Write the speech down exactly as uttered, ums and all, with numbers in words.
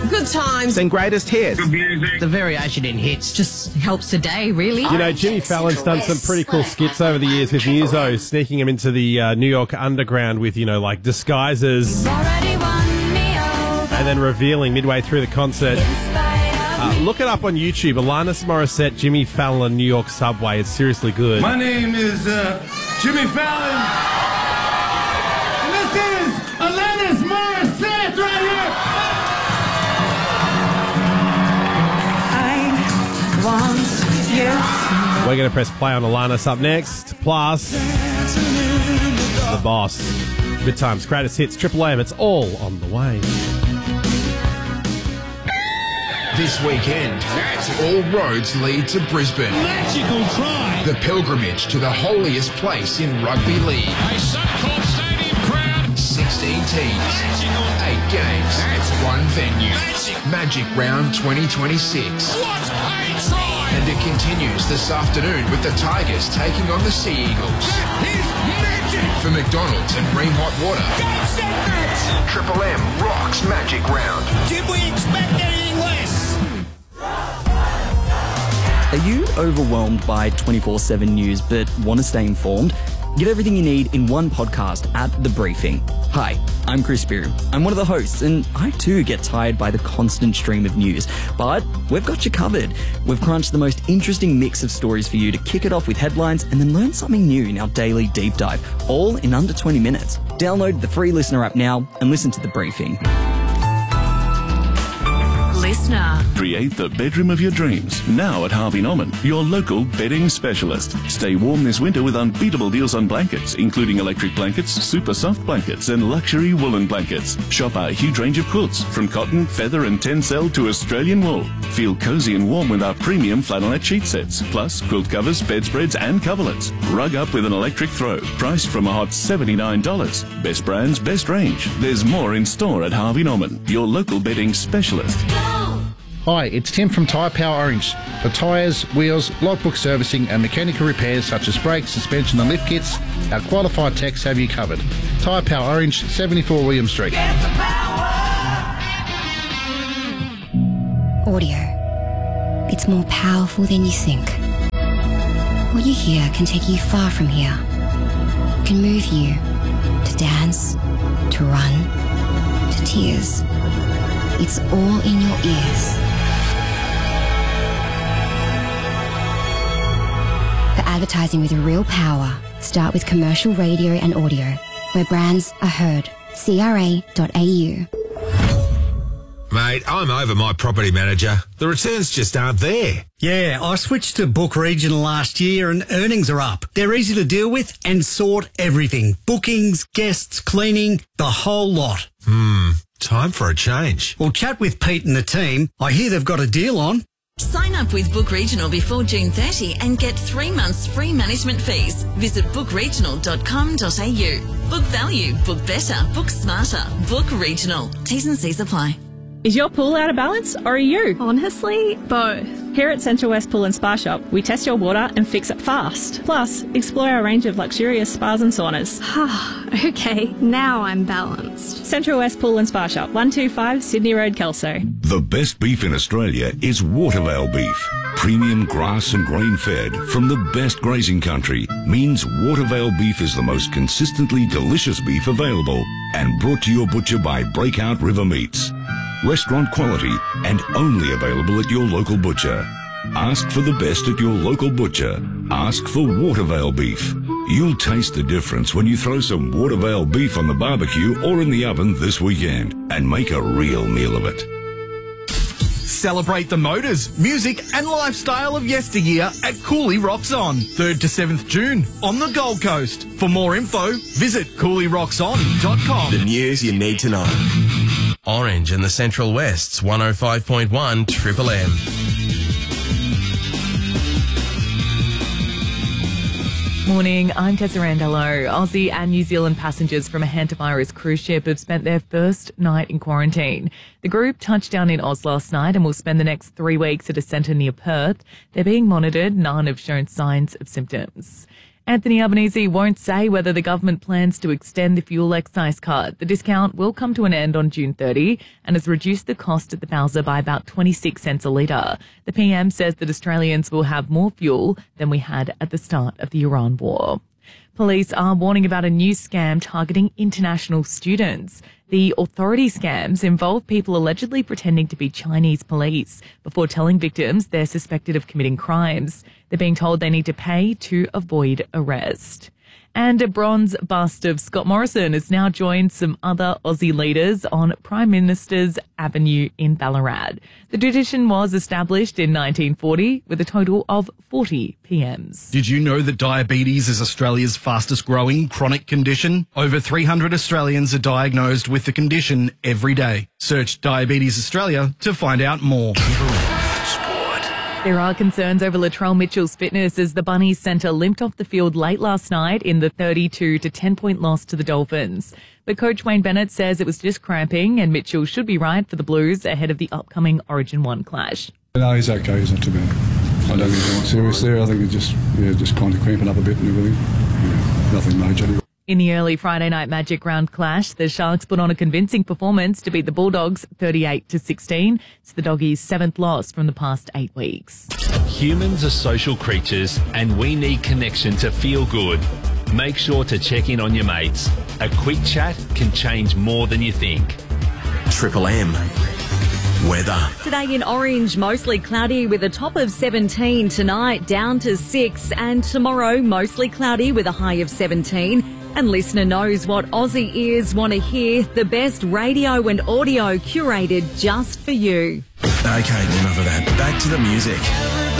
Good times. Then greatest hits. Good music. The variation in hits just helps today, really. You know, Jimmy Fallon's done some pretty cool skits over the years with Muso, sneaking him into the uh, New York underground with, you know, like disguises, and then revealing midway through the concert. Uh, look it up on YouTube. Alanis Morissette, Jimmy Fallon, New York subway. It's seriously good. My name is uh, Jimmy Fallon. And this is Alanis Morissette right here. I want you. We're going to press play on Alanis up next. Plus, The Boss. Good times, greatest hits, Triple M. It's all on the way. This weekend, all roads lead to Brisbane. Magical try. The pilgrimage to the holiest place in rugby league. A Suncorp Stadium crowd. sixteen teams, Magical. eight games, That's one venue. Magic. Magic Round twenty twenty-six. What a try. And it continues this afternoon with the Tigers taking on the Sea Eagles. That is magic. For McDonald's and Bream Hot Water, Go set match. Triple M rocks Magic Round. Did we expect anything less? Are you overwhelmed by twenty-four seven news but want to stay informed? Get everything you need in one podcast at The Briefing. Hi, I'm Chris Spear. I'm one of the hosts, and I too get tired by the constant stream of news. But we've got you covered. We've crunched the most interesting mix of stories for you to kick it off with headlines and then learn something new in our daily deep dive, all in under twenty minutes. Download the free Listener app now and listen to The Briefing. Listener. Create the bedroom of your dreams now at Harvey Norman, your local bedding specialist. Stay warm this winter with unbeatable deals on blankets, including electric blankets, super soft blankets, and luxury woolen blankets. Shop our huge range of quilts, from cotton, feather, and tencel to Australian wool. Feel cozy and warm with our premium flannelette sheet sets, plus quilt covers, bedspreads, and coverlets. Rug up with an electric throw, priced from a hot seventy-nine dollars. Best brands, best range. There's more in store at Harvey Norman, your local bedding specialist. Hi, it's Tim from Tyre Power Orange. For tyres, wheels, logbook servicing and mechanical repairs such as brakes, suspension and lift kits, our qualified techs have you covered. Tyre Power Orange, seventy-four William Street. Audio. It's more powerful than you think. What you hear can take you far from here. It can move you to dance, to run, to tears. It's all in your ears. For advertising with real power, start with commercial radio and audio, where brands are heard. C R A dot A U. Mate, I'm over my property manager. The returns just aren't there. Yeah, I switched to Book Regional last year and earnings are up. They're easy to deal with and sort everything. Bookings, guests, cleaning, the whole lot. Hmm, time for a change. Well, chat with Pete and the team. I hear they've got a deal on. Sign up with Book Regional before June thirtieth and get three months free management fees. Visit book regional dot com dot a u. Book value, book better, book smarter. Book Regional. T's and C's apply. Is your pool out of balance or are you? Honestly, both. Here at Central West Pool and Spa Shop, we test your water and fix it fast. Plus, explore our range of luxurious spas and saunas. Okay, now I'm balanced. Central West Pool and Spa Shop, one two five Sydney Road, Kelso. The best beef in Australia is Watervale beef. Premium grass and grain fed from the best grazing country means Watervale beef is the most consistently delicious beef available and brought to your butcher by Breakout River Meats. Restaurant quality and only available at your local butcher. Ask for the best at your local butcher. Ask for Watervale beef. You'll taste the difference when you throw some Watervale beef on the barbecue or in the oven this weekend and make a real meal of it. Celebrate the motors, music and lifestyle of yesteryear at Cooley Rocks On, third to seventh June on the Gold Coast. For more info, visit cooley rocks on dot com. The news you need to know. Orange and the Central West's one oh five point one Triple M. Morning, I'm Tessa Randello. Aussie and New Zealand passengers from a hantavirus cruise ship have spent their first night in quarantine. The group touched down in Oz last night and will spend the next three weeks at a centre near Perth. They're being monitored. None have shown signs of symptoms. Anthony Albanese won't say whether the government plans to extend the fuel excise cut. The discount will come to an end on June thirtieth and has reduced the cost at the Bowser by about twenty-six cents a litre. The P M says that Australians will have more fuel than we had at the start of the Iran war. Police are warning about a new scam targeting international students. The authority scams involve people allegedly pretending to be Chinese police before telling victims they're suspected of committing crimes. They're being told they need to pay to avoid arrest. And a bronze bust of Scott Morrison has now joined some other Aussie leaders on Prime Minister's Avenue in Ballarat. The tradition was established in nineteen forty with a total of forty P Ms. Did you know that diabetes is Australia's fastest growing chronic condition? Over three hundred Australians are diagnosed with the condition every day. Search Diabetes Australia to find out more. There are concerns over Latrell Mitchell's fitness as the Bunnies centre limped off the field late last night in the thirty-two to ten point loss to the Dolphins. But coach Wayne Bennett says it was just cramping and Mitchell should be right for the Blues ahead of the upcoming Origin one clash. No, he's okay. He's not too bad. I don't think he's anything serious there. I think he's just, yeah, just kind of cramping up a bit and everything. Yeah, nothing major. In the early Friday night Magic Round clash, the Sharks put on a convincing performance to beat the Bulldogs thirty-eight to sixteen. It's the Doggies' seventh loss from the past eight weeks. Humans are social creatures and we need connection to feel good. Make sure to check in on your mates. A quick chat can change more than you think. Triple M. Weather. Today in Orange, mostly cloudy with a top of seventeen. Tonight, down to six. And tomorrow, mostly cloudy with a high of seventeen. And listener knows what Aussie ears want to hear. The best radio and audio curated just for you. Okay, enough of that. Back to the music.